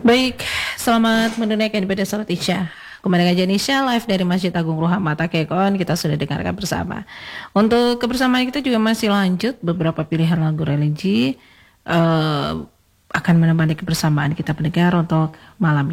Baik, selamat menunaikan ibadah salat Isya. Kembali ngajian Isya live dari Masjid Agung Ruhama Takekon, kita sudah dengarkan bersama. Untuk kebersamaan kita juga masih lanjut, beberapa pilihan lagu religi akan menemani kebersamaan kita pendengar untuk malam ini.